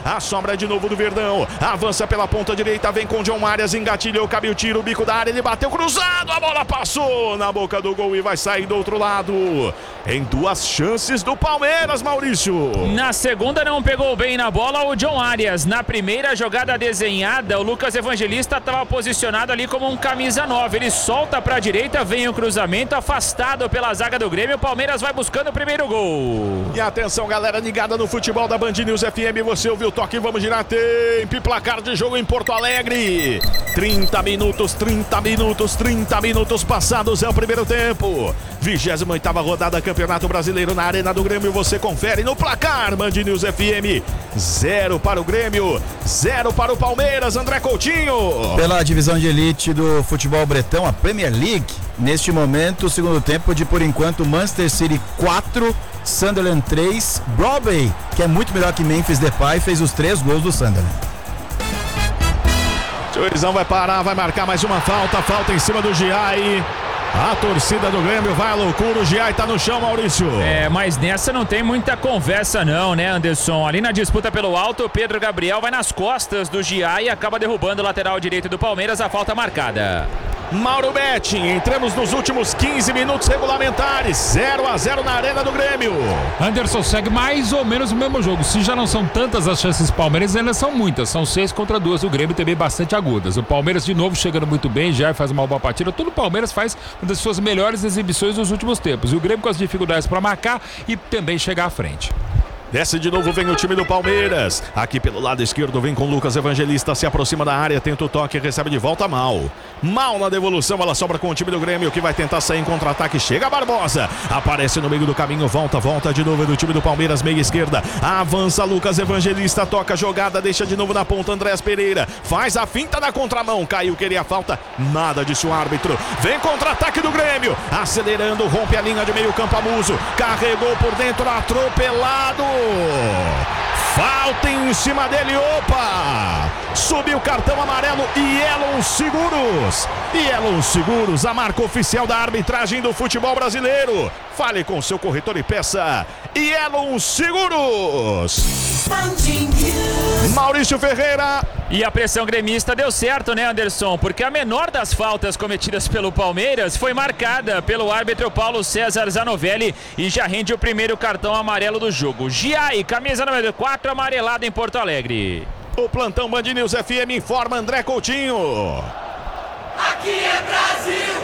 A sobra de novo do Verdão. Avança pela ponta direita, vem com o John Arias, engatilhou, cabe o tiro, o bico da área, ele bateu cruzado, a bola passou na boca do gol e vai sair do outro lado. Em 2 chances do Palmeiras, Maurício. Na segunda não pegou bem na bola o John Arias. Na primeira jogada desenhada, o Lucas Evangelista estava posicionado ali como um camisa 9. Ele solta para a direita, vem o cruzamento, afastado pela zaga do Grêmio. O Palmeiras vai buscando o primeiro gol. E atenção, galera ligada no futebol da Band News FM. Você ouviu o toque, vamos girar tempo e placar de jogo em Porto Alegre. 30 minutos passados é o primeiro tempo. 28ª rodada, Campeonato Brasileiro na Arena do Grêmio. Você confere no placar, Band News FM. 0 para o Grêmio, 0 para o Palmeiras. André Coutinho. Pela divisão de elite do futebol bretão, a Premier League, neste momento, o segundo tempo de, por enquanto, Manchester City 4, Sunderland 3, Broadway, que é muito melhor que Memphis Depay, fez os 3 gols do Sunderland. Juizão vai parar, vai marcar mais uma falta em cima do Giai. A torcida do Grêmio vai à loucura, o Giai tá no chão, Maurício. Mas nessa não tem muita conversa não, né, Anderson? Ali na disputa pelo alto, o Pedro Gabriel vai nas costas do Giai e acaba derrubando o lateral direito do Palmeiras, a falta marcada. Mauro Betting, entramos nos últimos 15 minutos regulamentares, 0-0 na Arena do Grêmio. Anderson, segue mais ou menos o mesmo jogo. Se já não são tantas as chances Palmeiras, ainda são muitas. São 6 contra 2. O Grêmio também bastante agudas. O Palmeiras de novo chegando muito bem, já faz uma boa partida. Tudo o Palmeiras faz uma das suas melhores exibições dos últimos tempos. E o Grêmio com as dificuldades para marcar e também chegar à frente. Desce de novo, vem o time do Palmeiras. Aqui pelo lado esquerdo, vem com Lucas Evangelista, se aproxima da área, tenta o toque, recebe de volta mal na devolução, ela sobra com o time do Grêmio, que vai tentar sair em contra-ataque, chega a Barbosa, aparece no meio do caminho, volta de novo do time do Palmeiras, meia esquerda, avança Lucas Evangelista, toca a jogada, deixa de novo na ponta Andréas Pereira, faz a finta na contramão, caiu, queria falta, nada disso o árbitro, vem contra-ataque do Grêmio, acelerando, rompe a linha de meio campo, Amuso, carregou por dentro, atropelado. Falta em cima dele, opa! Subiu o cartão amarelo e Elon Seguros, a marca oficial da arbitragem do futebol brasileiro. Fale com seu corretor e peça Elon Seguros. Maurício Ferreira. E a pressão gremista deu certo, né, Anderson? Porque a menor das faltas cometidas pelo Palmeiras foi marcada pelo árbitro Paulo César Zanovelli e já rende o primeiro cartão amarelo do jogo. Giai, camisa número 4, amarelada em Porto Alegre. O plantão Band News FM informa André Coutinho. Aqui é Brasil!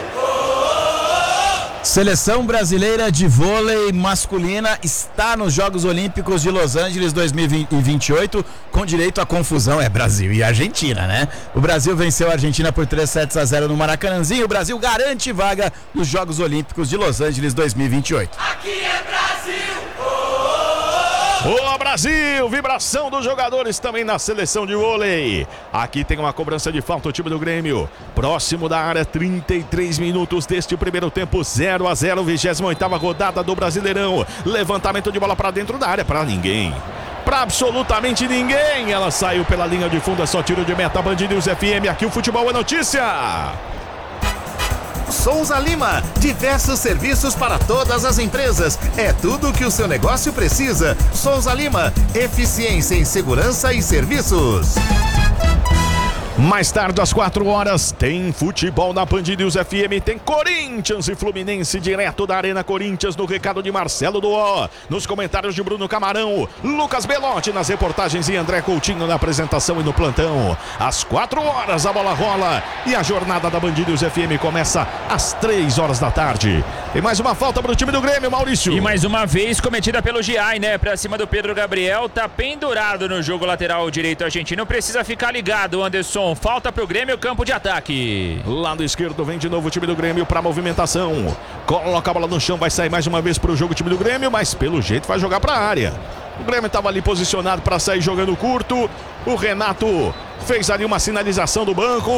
Seleção brasileira de vôlei masculina está nos Jogos Olímpicos de Los Angeles 2028 com direito à confusão. É Brasil e Argentina, né? O Brasil venceu a Argentina por 3-0 no Maracanãzinho. O Brasil garante vaga nos Jogos Olímpicos de Los Angeles 2028. Aqui é Brasil! Boa, Brasil! Vibração dos jogadores também na seleção de vôlei. Aqui tem uma cobrança de falta, o time do Grêmio. Próximo da área, 33 minutos deste primeiro tempo, 0-0, 28ª rodada do Brasileirão. Levantamento de bola para dentro da área, para ninguém. Para absolutamente ninguém. Ela saiu pela linha de fundo, é só tiro de meta. Band News FM, aqui o futebol é notícia. Souza Lima, diversos serviços para todas as empresas. É tudo o que o seu negócio precisa. Souza Lima, eficiência em segurança e serviços. Mais tarde, às 4 horas, tem futebol na Band News FM, tem Corinthians e Fluminense, direto da Arena Corinthians, no recado de Marcelo Duó, nos comentários de Bruno Camarão, Lucas Belotti nas reportagens e André Coutinho na apresentação e no plantão. Às 4 horas, a bola rola e a jornada da Band News FM começa às 3 horas da tarde. Tem mais uma falta para o time do Grêmio, Maurício. E mais uma vez cometida pelo Giai, né? Pra cima do Pedro Gabriel, tá pendurado no jogo lateral direito argentino, precisa ficar ligado, Anderson. Falta pro Grêmio, campo de ataque. Lado esquerdo vem de novo o time do Grêmio pra movimentação. Coloca a bola no chão, vai sair mais uma vez pro jogo o time do Grêmio, mas pelo jeito vai jogar pra área. O Grêmio estava ali posicionado para sair jogando curto. O Renato fez ali uma sinalização do banco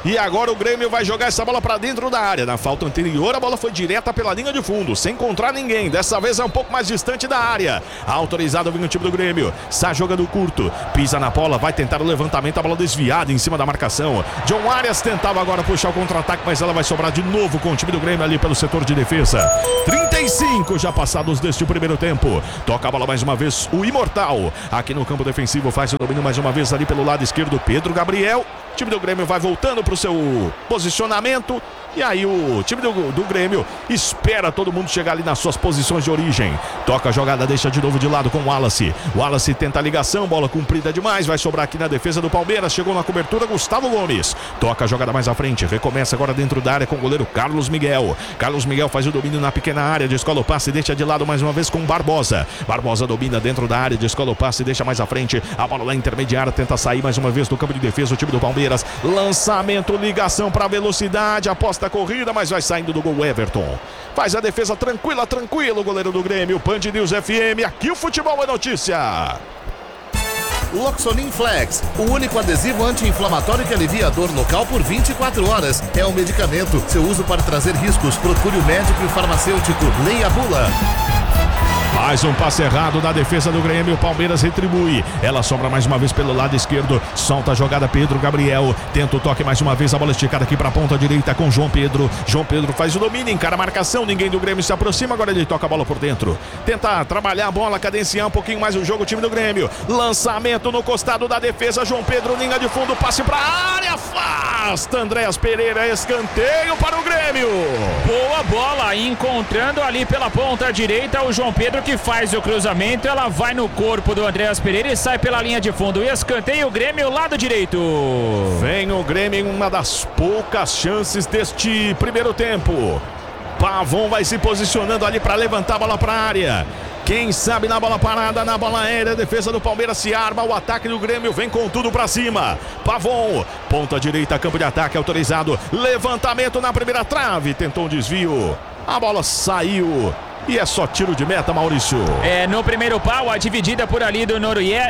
E agora o Grêmio vai jogar essa bola para dentro da área. Na falta anterior, a bola foi direta pela linha de fundo, sem encontrar ninguém. Dessa vez é um pouco mais distante da área. Autorizado vem o time do Grêmio. Sai jogando curto. Pisa na bola, vai tentar o levantamento. A bola desviada em cima da marcação. John Arias tentava agora puxar o contra-ataque, mas ela vai sobrar de novo com o time do Grêmio ali pelo setor de defesa. 35 já passados deste primeiro tempo. Toca a bola mais uma vez o Imortal. Aqui no campo defensivo faz o domínio mais uma vez ali pelo lado esquerdo. Pedro Gabriel. O time do Grêmio vai voltando para o seu posicionamento. E aí o time do Grêmio espera todo mundo chegar ali nas suas posições de origem. Toca a jogada, deixa de novo de lado com o Wallace. O Wallace tenta a ligação, bola comprida demais. Vai sobrar aqui na defesa do Palmeiras. Chegou na cobertura Gustavo Gomes. Toca a jogada mais à frente. Recomeça agora dentro da área com o goleiro Carlos Miguel. Carlos Miguel faz o domínio na pequena área. Descola o passe e deixa de lado mais uma vez com Barbosa. Barbosa domina dentro da área. Descola o passe e deixa mais à frente. A bola lá intermediária tenta sair mais uma vez do campo de defesa. O time do Palmeiras. Lançamento, ligação para velocidade. Aposta a corrida, mas vai saindo do gol Everton. Faz a defesa tranquilo, o goleiro do Grêmio. Band News FM, aqui o futebol é notícia. Loxonin Flex, o único adesivo anti-inflamatório que alivia a dor local por 24 horas. É um medicamento. Seu uso pode trazer riscos. Procure o médico e o farmacêutico. Leia a bula. Mais um passe errado da defesa do Grêmio. O Palmeiras retribui. Ela sobra mais uma vez pelo lado esquerdo. Solta a jogada Pedro Gabriel. Tenta o toque mais uma vez. A bola esticada aqui para a ponta direita com João Pedro. João Pedro faz o domínio, encara a marcação. Ninguém do Grêmio se aproxima. Agora ele toca a bola por dentro. Tenta trabalhar a bola, cadenciar um pouquinho mais o jogo. O time do Grêmio. Lançamento no costado da defesa. João Pedro, linha de fundo. Passe para a área. Afasta Andréas Pereira. Escanteio para o Grêmio. Boa bola. Encontrando ali pela ponta direita o João Pedro, que faz o cruzamento, ela vai no corpo do Andréas Pereira e sai pela linha de fundo. E escanteio o Grêmio, lado direito. Vem o Grêmio em uma das poucas chances deste primeiro tempo. Pavon vai se posicionando ali para levantar a bola para a área. Quem sabe na bola parada, na bola aérea, a defesa do Palmeiras se arma, o ataque do Grêmio vem com tudo pra cima. Pavon, ponta direita, campo de ataque autorizado. Levantamento na primeira trave, tentou um desvio. A bola saiu. E é só tiro de meta, Maurício. No primeiro pau, a dividida por ali do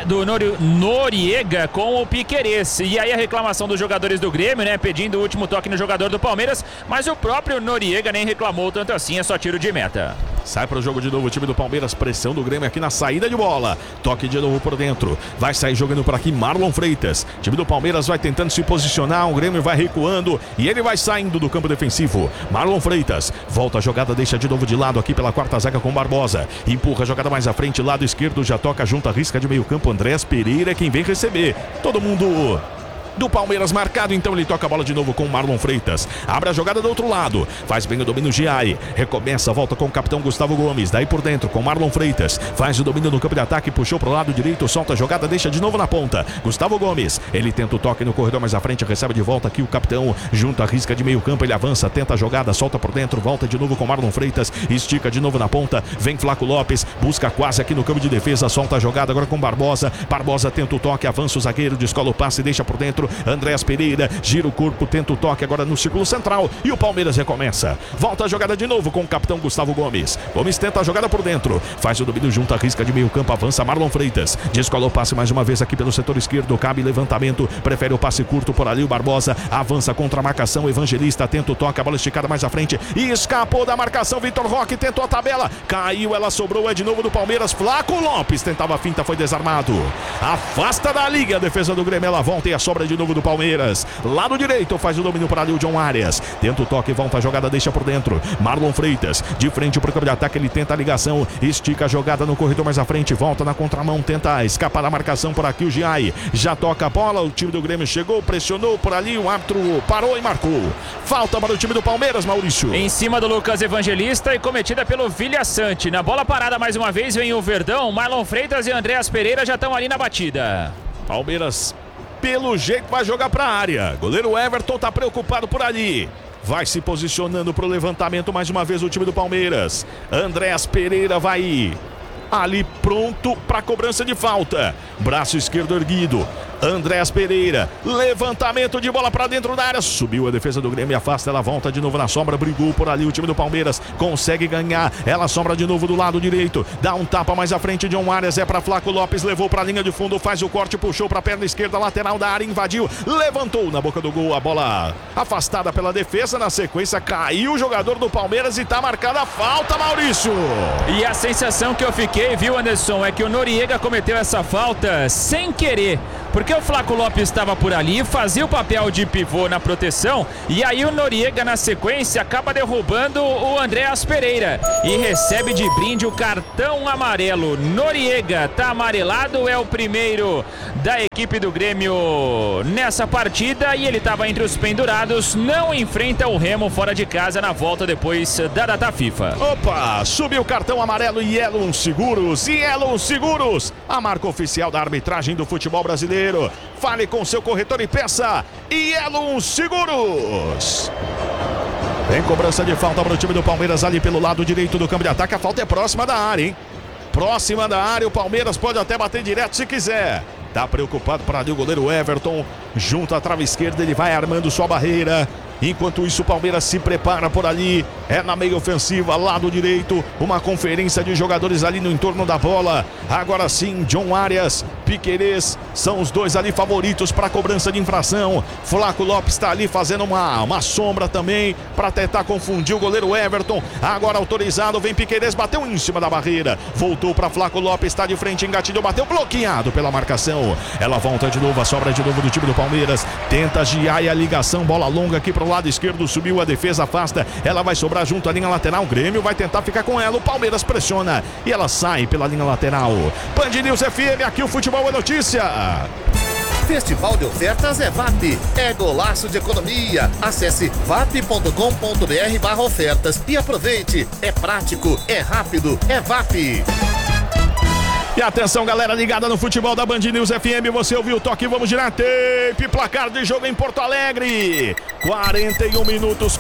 Noriega com o Piquerez. E aí a reclamação dos jogadores do Grêmio, né? Pedindo o último toque no jogador do Palmeiras. Mas o próprio Noriega nem reclamou tanto assim, é só tiro de meta. Sai para o jogo de novo o time do Palmeiras, pressão do Grêmio aqui na saída de bola. Toque de novo por dentro. Vai sair jogando por aqui Marlon Freitas. O time do Palmeiras vai tentando se posicionar, o Grêmio vai recuando e ele vai saindo do campo defensivo. Marlon Freitas volta a jogada, deixa de novo de lado aqui pela quarta zaga com Barbosa. Empurra a jogada mais à frente, lado esquerdo, já toca junto a risca de meio campo. Andréas Pereira é quem vem receber. Todo mundo do Palmeiras marcado, então ele toca a bola de novo com o Marlon Freitas. Abre a jogada do outro lado, faz bem o domínio Giai. Recomeça, volta com o capitão Gustavo Gomes. Daí por dentro com Marlon Freitas. Faz o domínio no campo de ataque, puxou pro lado direito, solta a jogada, deixa de novo na ponta. Gustavo Gomes, ele tenta o toque no corredor mais à frente, recebe de volta aqui o capitão, junto à risca de meio campo, ele avança, tenta a jogada, solta por dentro, volta de novo com Marlon Freitas, estica de novo na ponta, vem Flaco Lopes, busca quase aqui no campo de defesa, solta a jogada agora com Barbosa. Barbosa tenta o toque, avança o zagueiro, descola o passe, deixa por dentro. Andréas Pereira gira o corpo, tenta o toque agora no círculo central e o Palmeiras recomeça. Volta a jogada de novo com o capitão Gustavo Gomes. Gomes tenta a jogada por dentro, faz o domínio junto à risca de meio campo, avança Marlon Freitas, descola o passe mais uma vez aqui pelo setor esquerdo, cabe levantamento, prefere o passe curto por ali o Barbosa, avança contra a marcação, Evangelista tenta o toque, a bola esticada mais à frente e escapou da marcação, Vitor Roque tentou a tabela, caiu, ela sobrou, é de novo do Palmeiras, Flaco Lopes tentava a finta, foi desarmado, afasta da liga a defesa do Grêmio, ela volta e a sobra de novo do Palmeiras. Lado direito faz o domínio para ali o John Arias. Tenta o toque, volta a jogada, deixa por dentro. Marlon Freitas, de frente para o campo de ataque, ele tenta a ligação, estica a jogada no corredor mais à frente, volta na contramão, tenta escapar da marcação por aqui o Giai. Já toca a bola, o time do Grêmio chegou, pressionou por ali, o árbitro parou e marcou. Falta para o time do Palmeiras, Maurício. Em cima do Lucas Evangelista e cometida pelo Vilha Sante. Na bola parada mais uma vez vem o Verdão, Marlon Freitas e Andréas Pereira já estão ali na batida. Palmeiras pelo jeito vai jogar para a área. Goleiro Everton tá preocupado por ali. Vai se posicionando para o levantamento mais uma vez o time do Palmeiras. Andréas Pereira vai ali pronto para cobrança de falta. Braço esquerdo erguido. Andréas Pereira, levantamento de bola para dentro da área, subiu a defesa do Grêmio, afasta, ela volta de novo na sombra, brigou por ali o time do Palmeiras, consegue ganhar, ela sombra de novo do lado direito, dá um tapa mais à frente, John Arias, é para Flaco Lopes, levou para a linha de fundo, faz o corte, puxou para a perna esquerda, lateral da área, invadiu, levantou na boca do gol, a bola afastada pela defesa, na sequência caiu o jogador do Palmeiras e tá marcada a falta, Maurício. E a sensação que eu fiquei, viu, Anderson, é que o Noriega cometeu essa falta sem querer, porque o Flaco Lopes estava por ali, fazia o papel de pivô na proteção, e aí o Noriega na sequência acaba derrubando o Andréas Pereira e recebe de brinde o cartão amarelo. Noriega tá amarelado, é o primeiro da equipe do Grêmio nessa partida e ele estava entre os pendurados, não enfrenta o Remo fora de casa na volta depois da data FIFA. Opa, subiu o cartão amarelo, Yellow Seguros, a marca oficial da arbitragem do futebol brasileiro. Fale com seu corretor e peça Yellow Seguros. Tem cobrança de falta para o time do Palmeiras ali pelo lado direito do campo de ataque. A falta é próxima da área, hein? Próxima da área, o Palmeiras pode até bater direto se quiser. Tá preocupado para ali o goleiro Everton. Junto à trave esquerda, ele vai armando sua barreira. Enquanto isso, o Palmeiras se prepara por ali. É na meia ofensiva, lado direito. Uma conferência de jogadores ali no entorno da bola. Agora sim, John Arias, Piquerez, são os dois ali favoritos para a cobrança de infração. Flaco Lopes está ali fazendo uma sombra também para tentar confundir o goleiro Everton. Agora autorizado, vem Piquerez, bateu em cima da barreira. Voltou para Flaco Lopes, está de frente, engatilhou, bateu, bloqueado pela marcação. Ela volta de novo, a sobra de novo do time do Palmeiras. Tenta girar e a ligação, bola longa aqui para o lado esquerdo, subiu a defesa, afasta. Ela vai sobrar junto à linha lateral. O Grêmio vai tentar ficar com ela. O Palmeiras pressiona e ela sai pela linha lateral. Band News FM, aqui o futebol é notícia. Festival de ofertas é VAP. É golaço de economia. Acesse vap.com.br/ofertas e aproveite. É prático, é rápido, é VAP. E atenção, galera ligada no futebol da Band News FM, você ouviu o toque, vamos girar tape, placar de jogo em Porto Alegre, 41 minutos,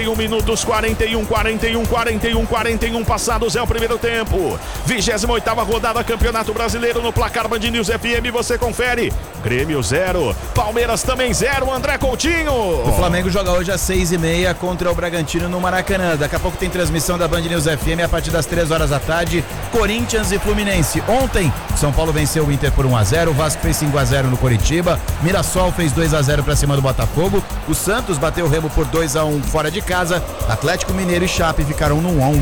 41 passados, é o primeiro tempo, 28ª rodada, Campeonato Brasileiro no placar Band News FM, você confere, Grêmio 0, Palmeiras também 0, André Coutinho. O Flamengo joga hoje às 6h30 contra o Bragantino no Maracanã, daqui a pouco tem transmissão da Band News FM a partir das 3 horas da tarde, Corinthians e Fluminense. Ontem, São Paulo venceu o Inter por 1-0, o Vasco fez 5-0 no Coritiba, Mirassol fez 2-0 para cima do Botafogo, o Santos bateu o Remo por 2-1 fora de casa, Atlético Mineiro e Chape ficaram no 1-1.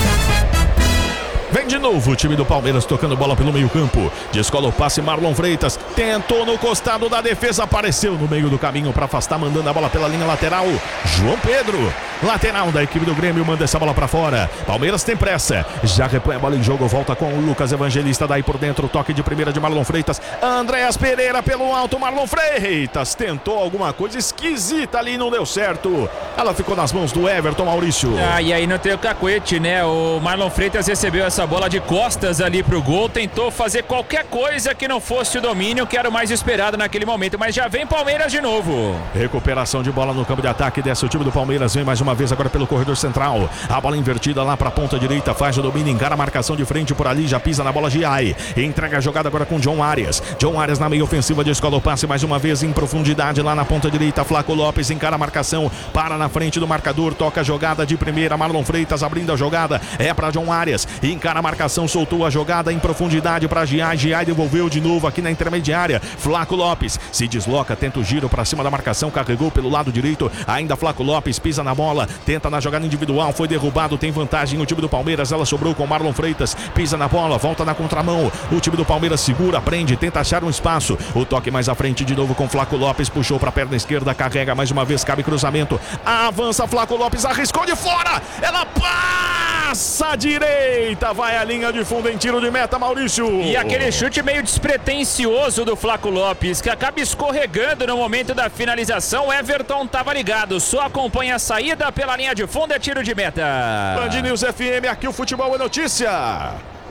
Vem de novo o time do Palmeiras tocando bola pelo meio campo. Descola o passe, Marlon Freitas tentou no costado da defesa, apareceu no meio do caminho para afastar, mandando a bola pela linha lateral. João Pedro, lateral da equipe do Grêmio, manda essa bola para fora. Palmeiras tem pressa, já repõe a bola em jogo, volta com o Lucas Evangelista, daí por dentro, toque de primeira de Marlon Freitas. Andréas Pereira pelo alto, Marlon Freitas tentou alguma coisa esquisita ali, não deu certo. Ela ficou nas mãos do Everton, Maurício. E aí não tem o cacuete, né? O Marlon Freitas recebeu essa bola de costas ali pro gol, tentou fazer qualquer coisa que não fosse o domínio, que era o mais esperado naquele momento, mas já vem Palmeiras de novo. Recuperação de bola no campo de ataque, desce o time do Palmeiras, vem mais uma vez agora pelo corredor central, a bola invertida lá pra ponta direita, faz o domínio, encara a marcação de frente por ali, já pisa na bola Giai, entrega a jogada agora com John Arias na meia ofensiva, descola o passe mais uma vez em profundidade lá na ponta direita, Flaco Lopes encara a marcação, para na frente do marcador, toca a jogada de primeira, Marlon Freitas abrindo a jogada, é pra John Arias, encara a marcação, soltou a jogada em profundidade para Giai devolveu de novo aqui na intermediária, Flaco Lopes se desloca, tenta o giro para cima da marcação, carregou pelo lado direito, ainda Flaco Lopes pisa na bola, tenta na jogada individual, foi derrubado, tem vantagem o time do Palmeiras, ela sobrou com Marlon Freitas, pisa na bola, volta na contramão, o time do Palmeiras segura, prende, tenta achar um espaço, o toque mais à frente de novo com Flaco Lopes, puxou para a perna esquerda, carrega mais uma vez, cabe cruzamento, avança Flaco Lopes, arriscou de fora, ela passa à direita, vai à linha de fundo em tiro de meta, Maurício. E aquele chute meio despretensioso do Flaco Lopes, que acaba escorregando no momento da finalização, o Everton estava ligado, só acompanha a saída pela linha de fundo, é tiro de meta. Band News FM, aqui o futebol é notícia.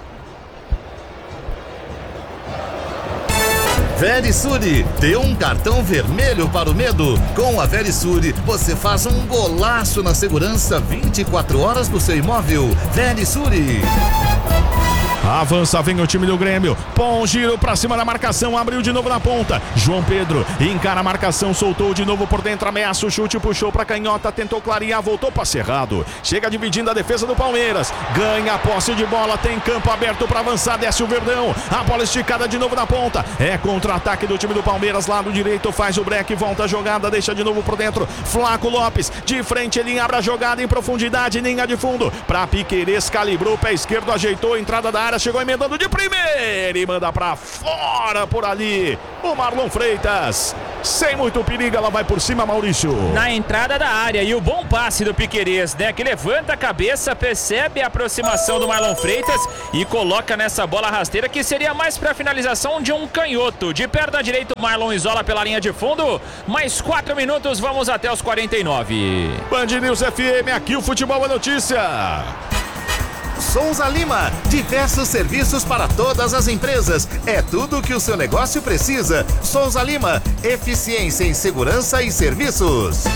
Verisure, dê um cartão vermelho para o medo. Com a Verisure, você faz um golaço na segurança 24 horas do seu imóvel. Verisure. Avança, vem o time do Grêmio. Bom giro pra cima da marcação. Abriu de novo na ponta. João Pedro encara a marcação. Soltou de novo por dentro. Ameaça o chute. Puxou pra canhota. Tentou clarear. Voltou passe errado. Chega dividindo a defesa do Palmeiras. Ganha a posse de bola. Tem campo aberto pra avançar. Desce o Verdão. A bola esticada de novo na ponta. É contra-ataque do time do Palmeiras. Lado direito. Faz o break. Volta a jogada. Deixa de novo por dentro. Flaco Lopes. De frente ele abre a jogada em profundidade. Linha de fundo. Pra Piquerez. Calibrou. Pé esquerdo. Ajeitou. Entrada da área. Chegou emendando de primeira e manda pra fora por ali o Marlon Freitas. Sem muito perigo, ela vai por cima, Maurício. Na entrada da área e o bom passe do Piquerez, né? Que levanta a cabeça, percebe a aproximação do Marlon Freitas e coloca nessa bola rasteira que seria mais pra finalização de um canhoto. De perna direita, o Marlon isola pela linha de fundo. Mais 4 minutos, vamos até os 49. Band News FM, aqui o futebol é notícia. Souza Lima, diversos serviços para todas as empresas. É tudo o que o seu negócio precisa. Souza Lima, eficiência em segurança e serviços.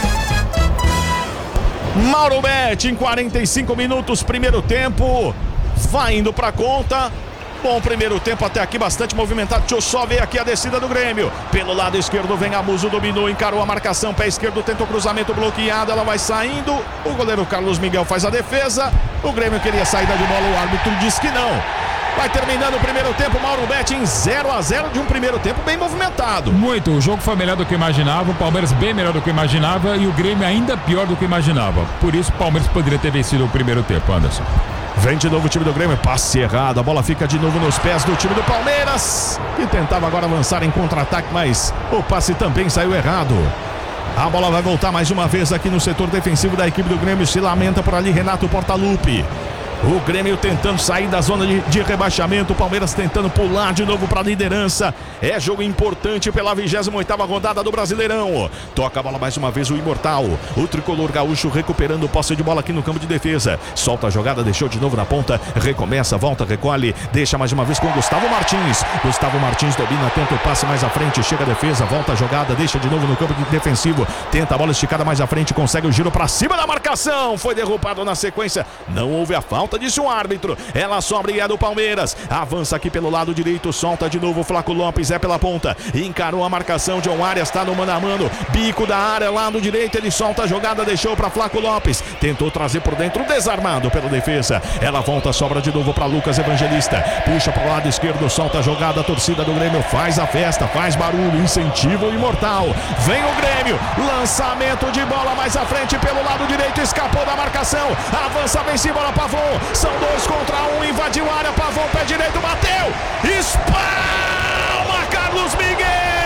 Mauro Bet em 45 minutos, primeiro tempo. Vai indo pra conta. Bom primeiro tempo até aqui, bastante movimentado. Deixa eu só ver aqui a descida do Grêmio. Pelo lado esquerdo vem a Muso, dominou, encarou a marcação. Pé esquerdo, tentou cruzamento bloqueado. Ela vai saindo. O goleiro Carlos Miguel faz a defesa. O Grêmio queria saída de bola, o árbitro disse que não. Vai terminando o primeiro tempo, Mauro Bet em 0-0 de um primeiro tempo bem movimentado. Muito, o jogo foi melhor do que imaginava, o Palmeiras bem melhor do que imaginava e o Grêmio ainda pior do que imaginava. Por isso o Palmeiras poderia ter vencido o primeiro tempo, Anderson. Vem de novo o time do Grêmio, passe errado, a bola fica de novo nos pés do time do Palmeiras, que tentava agora avançar em contra-ataque, mas o passe também saiu errado. A bola vai voltar mais uma vez aqui no setor defensivo da equipe do Grêmio, se lamenta por ali Renato Portaluppi. O Grêmio tentando sair da zona de rebaixamento, o Palmeiras tentando pular de novo para a liderança. É jogo importante pela 28ª rodada do Brasileirão. Toca a bola mais uma vez o Imortal. O tricolor gaúcho recuperando posse de bola aqui no campo de defesa. Solta a jogada, deixou de novo na ponta. Recomeça, volta, recolhe. Deixa mais uma vez com o Gustavo Martins. Gustavo Martins domina, tenta o passe mais à frente. Chega a defesa, volta a jogada, deixa de novo no campo defensivo. Tenta a bola esticada mais à frente, consegue o giro para cima da marcação. Foi derrubado na sequência. Não houve a falta, disse o árbitro. Ela sobra e é do Palmeiras. Avança aqui pelo lado direito, solta de novo o Flaco Lopes, é pela ponta. Encarou a marcação, John Arias está no mano a mano. Bico da área, lado direito, ele solta a jogada, deixou para Flaco Lopes. Tentou trazer por dentro, desarmado pela defesa. Ela volta, sobra de novo para Lucas Evangelista. Puxa para o lado esquerdo, solta a jogada, a torcida do Grêmio faz a festa, faz barulho, incentiva o Imortal. Vem o Grêmio, lançamento de bola mais à frente pelo lado direito, escapou da marcação. Avança, vence bola, Pavon. São 2 contra 1, invadiu a área, Pavon, pé direito, bateu, espalma Carlos Miguel,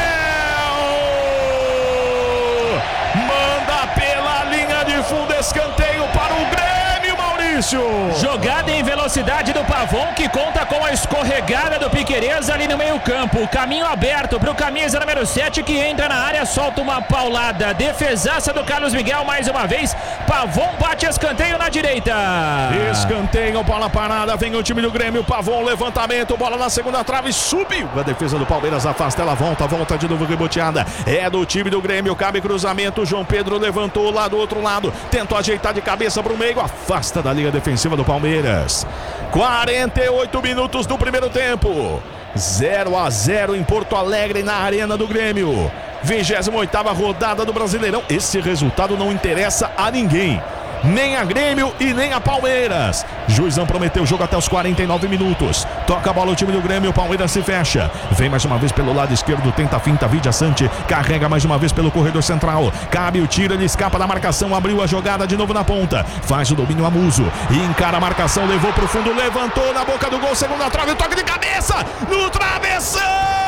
manda pela linha de fundo, escanteio para o Grêmio, Maurício. Jogada em velocidade do Pavon, que conta com a escorregada do Piquerez ali no meio campo. Caminho aberto para o camisa número 7, que entra na área, solta uma paulada. Defesaça do Carlos Miguel mais uma vez. Pavon bate escanteio na direita. Escanteio, bola parada, vem o time do Grêmio. Pavon, levantamento, bola na segunda trave, subiu. A defesa do Palmeiras afasta, ela volta de novo reboteada. É do time do Grêmio, cabe cruzamento. João Pedro levantou lá do outro lado, tentou ajeitar de cabeça para o meio, afasta da linha defensiva do Palmeiras. 48 minutos do primeiro tempo. 0-0 em Porto Alegre, na Arena do Grêmio. 28ª rodada do Brasileirão. Esse resultado não interessa a ninguém, nem a Grêmio e nem a Palmeiras. Juizão prometeu o jogo até os 49 minutos. Toca a bola o time do Grêmio, o Palmeiras se fecha. Vem mais uma vez pelo lado esquerdo, tenta a finta, Vidia Sante. Carrega mais uma vez pelo corredor central. Cabe o tiro, ele escapa da marcação, abriu a jogada de novo na ponta. Faz o domínio a Muso. Encara a marcação, levou pro fundo, levantou na boca do gol, segunda trave, toque de cabeça no travessão.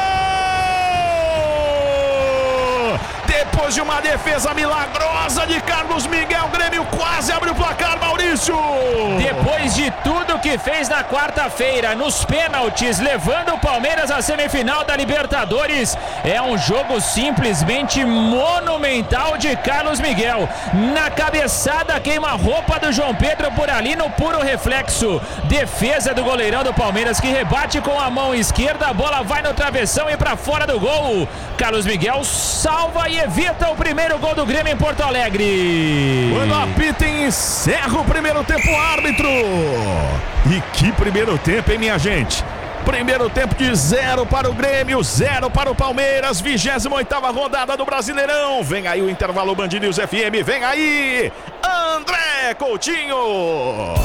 Depois de uma defesa milagrosa de Carlos Miguel, o Grêmio quase abre o placar, Maurício. Depois de tudo que fez na quarta-feira, nos pênaltis, levando o Palmeiras à semifinal da Libertadores, é um jogo simplesmente monumental de Carlos Miguel. Na cabeçada, queima-roupa do João Pedro por ali no puro reflexo. Defesa do goleirão do Palmeiras, que rebate com a mão esquerda, a bola vai no travessão e para fora do gol. Carlos Miguel salva e evita apita o primeiro gol do Grêmio em Porto Alegre. Quando apita, encerra o primeiro tempo, árbitro. E que primeiro tempo, hein, minha gente? Primeiro tempo de 0 para o Grêmio, 0 para o Palmeiras, 28ª rodada do Brasileirão. Vem aí o intervalo Band News FM, vem aí André Coutinho.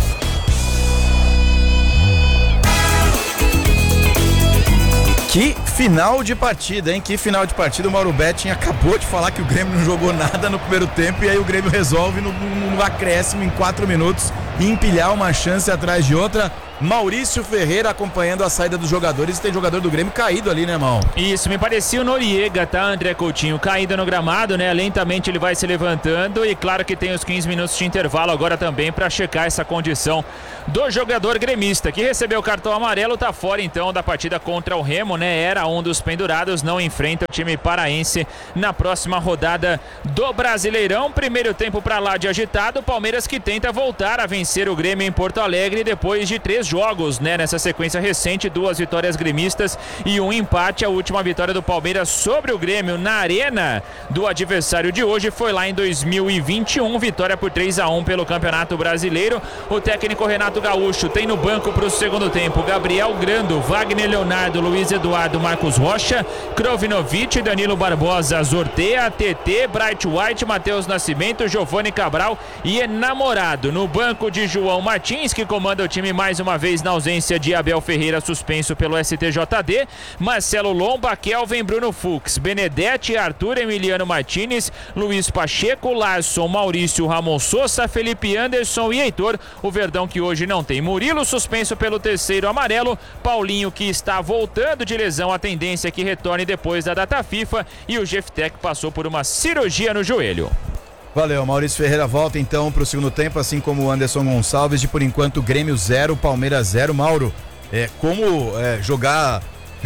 Que final de partida, hein? Que final de partida. O Mauro Betting acabou de falar que o Grêmio não jogou nada no primeiro tempo e aí o Grêmio resolve no acréscimo em 4 minutos empilhar uma chance atrás de outra. Maurício Ferreira acompanhando a saída dos jogadores. E tem jogador do Grêmio caído ali, né, Mal? Isso, me parecia o Noriega, tá, André Coutinho? Caído no gramado, né? Lentamente ele vai se levantando e claro que tem os 15 minutos de intervalo agora também para checar essa condição do jogador gremista, que recebeu o cartão amarelo, tá fora então da partida contra o Remo, né? Era um dos pendurados, não enfrenta o time paraense na próxima rodada do Brasileirão. Primeiro tempo para lá de agitado, Palmeiras que tenta voltar a vencer o Grêmio em Porto Alegre depois de 3 jogos, né? Nessa sequência recente, 2 vitórias gremistas e 1 empate. A última vitória do Palmeiras sobre o Grêmio na arena do adversário de hoje foi lá em 2021, vitória por 3-1 pelo Campeonato Brasileiro. O técnico Renato Gaúcho tem no banco para o segundo tempo Gabriel Grando, Wagner Leonardo, Luiz Eduardo, Marcos Rocha, Krovinovic, Danilo Barbosa, Zortea, TT, Bright White, Matheus Nascimento, Giovani Cabral e Enamorado. No banco de João Martins, que comanda o time mais uma vez na ausência de Abel Ferreira, suspenso pelo STJD, Marcelo Lomba, Kelvin, Bruno Fux, Benedetti, Arthur, Emiliano Martins, Luiz Pacheco, Larson, Maurício, Ramon Sousa, Felipe Anderson e Heitor. O Verdão que hoje não tem Murilo, suspenso pelo 3º amarelo, Paulinho que está voltando de lesão, a tendência é que retorne depois da data FIFA, e o Jeftec passou por uma cirurgia no joelho. Valeu, Maurício Ferreira volta então para o segundo tempo, assim como o Anderson Gonçalves. De por enquanto, Grêmio 0, Palmeiras 0. Mauro, como jogar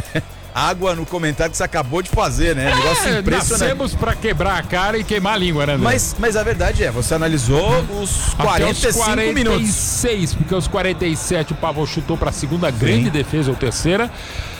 água no comentário que você acabou de fazer, né? Negócio impressionante. Nascemos pra quebrar a cara e queimar a língua, né, André? Mas a verdade você analisou os 45 minutos. 46, porque os 47 o Pavão chutou pra segunda grande defesa ou terceira.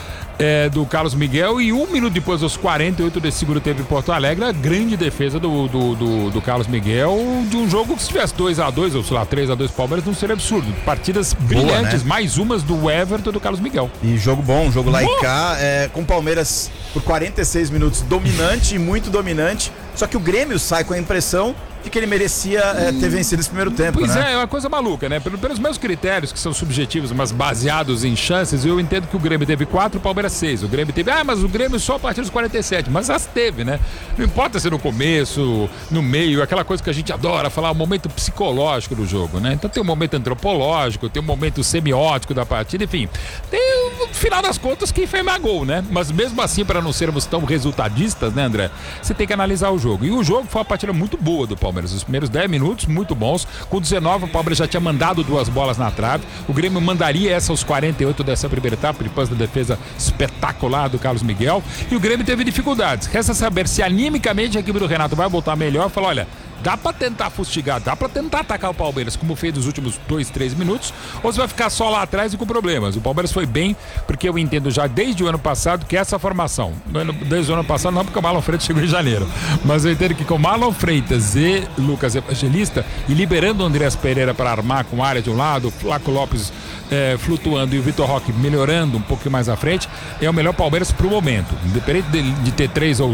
Do Carlos Miguel, e 1 minuto depois, aos 48 desse segundo tempo em Porto Alegre, a grande defesa do Carlos Miguel, de um jogo que se tivesse 2-2 ou sei lá 3-2 Palmeiras, não seria absurdo. Partidas brilhantes, né? Mais umas do Everton e do Carlos Miguel. E jogo bom, jogo lá e cá, com o Palmeiras por 46 minutos dominante, muito dominante, só que o Grêmio sai com a impressão de que ele merecia ter vencido esse primeiro tempo, pois né? É uma coisa maluca, né? Pelos meus critérios, que são subjetivos, mas baseados em chances, eu entendo que o Grêmio teve 4, o Palmeiras 6. O Grêmio teve, mas o Grêmio só a partir dos 47, mas as teve, né? Não importa se no começo, no meio, aquela coisa que a gente adora falar, o momento psicológico do jogo, né? Então tem um momento antropológico, tem um momento semiótico da partida, enfim. Tem, no final das contas, quem fez mais gol, né? Mas mesmo assim, para não sermos tão resultadistas, né, André? Você tem que analisar o jogo. E o jogo foi uma partida muito boa do Palmeiras. Os primeiros 10 minutos, muito bons. Com 19, o Palmeiras já tinha mandado 2 bolas na trave. O Grêmio mandaria essa aos 48 dessa primeira etapa, depois da defesa espetacular do Carlos Miguel. E o Grêmio teve dificuldades. Resta saber se animicamente a equipe do Renato vai voltar melhor. Falar, olha, dá pra tentar fustigar, dá pra tentar atacar o Palmeiras, como fez nos últimos 2, 3 minutos, ou você vai ficar só lá atrás e com problemas. O Palmeiras foi bem, porque eu entendo já desde o ano passado que essa formação, desde o ano passado não, porque o Marlon Freitas chegou em janeiro, mas eu entendo que com Marlon Freitas e Lucas Evangelista, e liberando o Andrés Pereira para armar com a área de um lado, o Flaco Lopes flutuando e o Vitor Roque melhorando um pouquinho mais à frente, é o melhor Palmeiras pro momento. Independente de ter 3 ou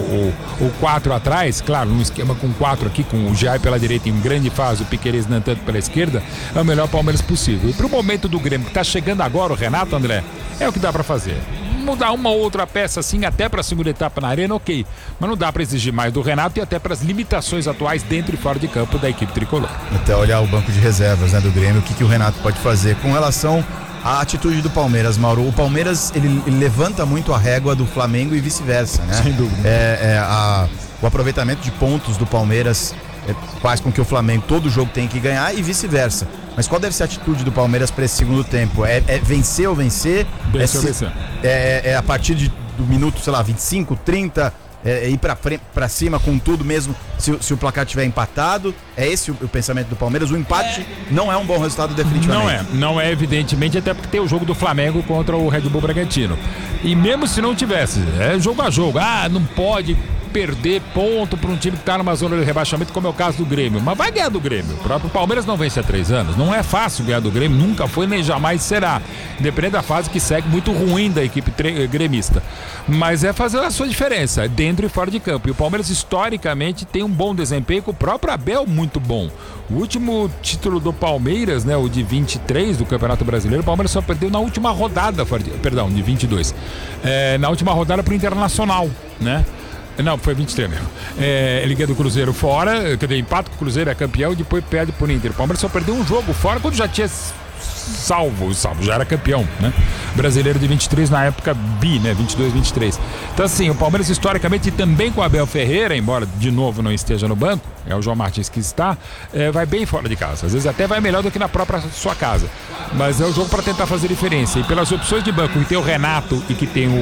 4 atrás, claro, num esquema com 4 aqui, com o Jair pela direita em grande fase, o Piquerez não tanto pela esquerda, é o melhor Palmeiras possível. E pro momento do Grêmio, que tá chegando agora, o Renato, André, é o que dá pra fazer. Mudar uma ou outra peça assim, até pra segunda etapa na arena, ok. Mas não dá pra exigir mais do Renato e até pras limitações atuais dentro e fora de campo da equipe tricolor. Até olhar o banco de reservas, né, do Grêmio, o que o Renato pode fazer com relação à atitude do Palmeiras, Mauro. O Palmeiras, ele levanta muito a régua do Flamengo e vice-versa, né? Sem dúvida. O aproveitamento de pontos do Palmeiras faz com que o Flamengo todo jogo tenha que ganhar e vice-versa. Mas qual deve ser a atitude do Palmeiras para esse segundo tempo? É vencer ou vencer? Vencer. É a partir do minuto, sei lá, 25, 30, ir pra cima com tudo mesmo se o placar tiver empatado? É esse o pensamento do Palmeiras? O empate não é um bom resultado definitivamente. Não é evidentemente, até porque tem o jogo do Flamengo contra o Red Bull Bragantino. E mesmo se não tivesse, é jogo a jogo, não pode perder ponto para um time que está numa zona de rebaixamento, como é o caso do Grêmio. Mas vai ganhar do Grêmio. O próprio Palmeiras não vence há 3 anos. Não é fácil ganhar do Grêmio, nunca foi nem jamais será. Depende da fase que segue muito ruim da equipe gremista. Mas é fazer a sua diferença, dentro e fora de campo. E o Palmeiras, historicamente, tem um bom desempenho, com o próprio Abel muito bom. O último título do Palmeiras, né, o de 23 do Campeonato Brasileiro, o Palmeiras só perdeu na última rodada, perdão, de 22. Na última rodada pro Internacional, né? Não, foi 23 mesmo. Ele ganha do Cruzeiro fora, quer dizer, empata com o Cruzeiro, é campeão e depois perde pro Inter. O Palmeiras só perdeu um jogo fora quando já tinha salvo, já era campeão, né? Brasileiro de 23 na época né? 22, 23. Então assim, o Palmeiras historicamente, também com o Abel Ferreira, embora de novo não esteja no banco, é o João Martins que está, vai bem fora de casa. Às vezes até vai melhor do que na própria sua casa. Mas é o jogo para tentar fazer diferença. E pelas opções de banco, que tem o Renato e que tem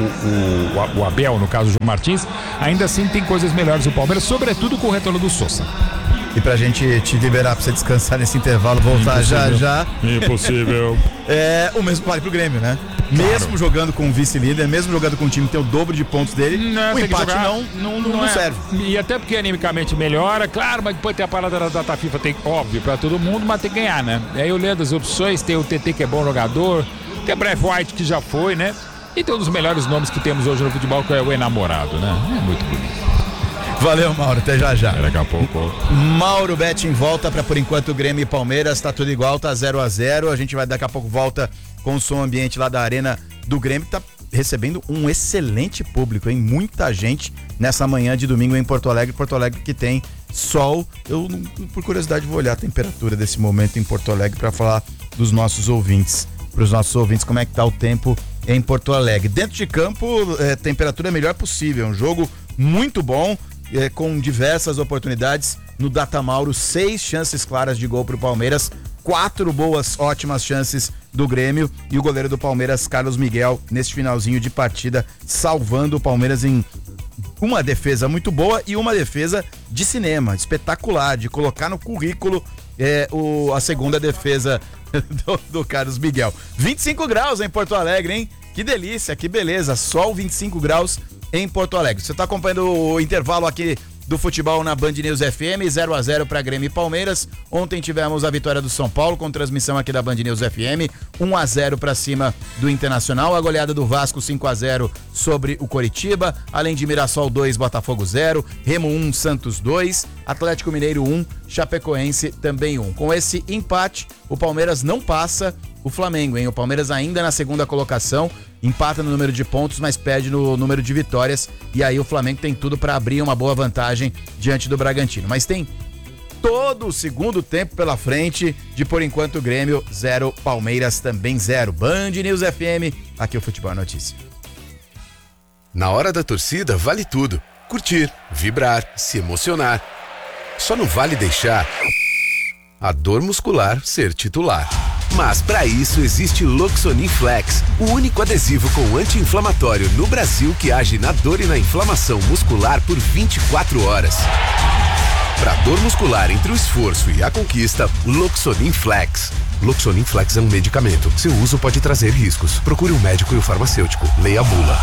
o Abel, no caso o João Martins, ainda assim tem coisas melhores o Palmeiras, sobretudo com o retorno do Sousa. E pra gente te liberar, pra você descansar nesse intervalo, voltar já. Impossível. O mesmo vale pro Grêmio, né? Claro. Mesmo jogando com o vice-líder, mesmo jogando com um time que tem o dobro de pontos dele, o empate não serve. E até porque animicamente melhora, claro, mas depois tem a parada da data FIFA, tem óbvio pra todo mundo, mas tem que ganhar, né? E aí eu lendo as opções, tem o TT que é bom jogador, tem o Brave White que já foi, né? E tem um dos melhores nomes que temos hoje no futebol, que é o enamorado, né? É muito bonito. Valeu, Mauro, até já. Daqui a pouco. Mauro Betting volta para, por enquanto, Grêmio e Palmeiras, tá tudo igual, tá 0-0. A gente vai daqui a pouco volta com o som ambiente lá da Arena do Grêmio, que tá recebendo um excelente público, hein? Muita gente nessa manhã de domingo em Porto Alegre que tem sol. Eu, por curiosidade, vou olhar a temperatura desse momento em Porto Alegre para falar dos nossos ouvintes. Para os nossos ouvintes, como é que tá o tempo em Porto Alegre. Dentro de campo, temperatura melhor possível, um jogo muito bom, com diversas oportunidades no Data Mauro, 6 chances claras de gol pro Palmeiras, 4 ótimas chances do Grêmio e o goleiro do Palmeiras, Carlos Miguel, neste finalzinho de partida, salvando o Palmeiras em uma defesa muito boa e uma defesa de cinema, espetacular, de colocar no currículo a segunda defesa do Carlos Miguel. 25 graus em Porto Alegre, hein? Que delícia, que beleza, sol 25 graus em Porto Alegre. Você está acompanhando o intervalo aqui do futebol na Band News FM, 0-0 para Grêmio e Palmeiras. Ontem tivemos a vitória do São Paulo com transmissão aqui da Band News FM, 1-0 para cima do Internacional, a goleada do Vasco 5-0 sobre o Coritiba, além de Mirassol 2, Botafogo 0, Remo 1, Santos 2, Atlético Mineiro 1, Chapecoense também 1. Com esse empate, o Palmeiras não passa o Flamengo, hein? O Palmeiras ainda na segunda colocação, empata no número de pontos, mas perde no número de vitórias, e aí o Flamengo tem tudo para abrir uma boa vantagem diante do Bragantino. Mas tem todo o segundo tempo pela frente, de por enquanto Grêmio 0, Palmeiras também 0. Band News FM, aqui o Futebol é Notícia. Na hora da torcida vale tudo: curtir, vibrar, se emocionar. Só não vale deixar a dor muscular ser titular. Mas para isso existe Loxonin Flex, o único adesivo com anti-inflamatório no Brasil que age na dor e na inflamação muscular por 24 horas. Para dor muscular entre o esforço e a conquista, Loxonin Flex. Loxonin Flex é um medicamento. Seu uso pode trazer riscos. Procure um médico e o farmacêutico. Leia a bula.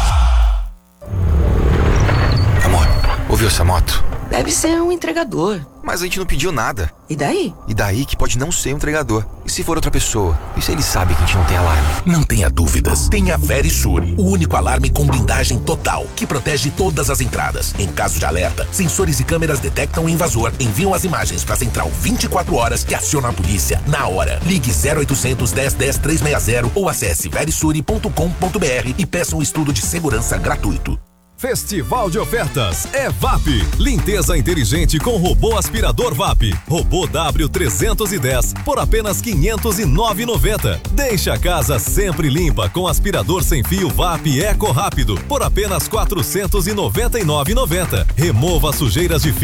Amor, ouviu essa moto? Deve ser um entregador. Mas a gente não pediu nada. E daí? E daí que pode não ser um entregador. E se for outra pessoa? E se ele sabe que a gente não tem alarme? Não tenha dúvidas. Tenha Verisur, o único alarme com blindagem total, que protege todas as entradas. Em caso de alerta, sensores e câmeras detectam o invasor, enviam as imagens para a central 24 horas e aciona a polícia na hora. Ligue 0800 10 10 360 ou acesse verisure.com.br e peça um estudo de segurança gratuito. Festival de ofertas é VAP. Limpeza inteligente com robô aspirador VAP. Robô W310 por apenas R$ 509,90. Deixe a casa sempre limpa com aspirador sem fio VAP Eco Rápido por apenas R$ 499,90. Remova sujeiras de fio